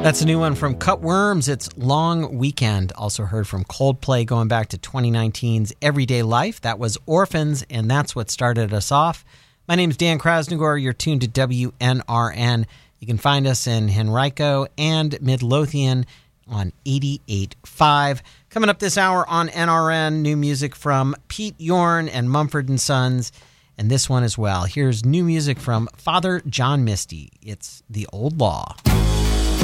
That's a new one from Cutworms. It's Long Weekend. Also heard from Coldplay going back to 2019's Everyday Life. That was Orphans, and that's what started us off. My name's Dan Krasnogor. You're tuned to WNRN. You can find us in Henrico and Midlothian on 88.5. Coming up this hour on NRN, new music from Pete Yorn and Mumford & Sons, and this one as well. Here's new music from Father John Misty. It's The Old Law.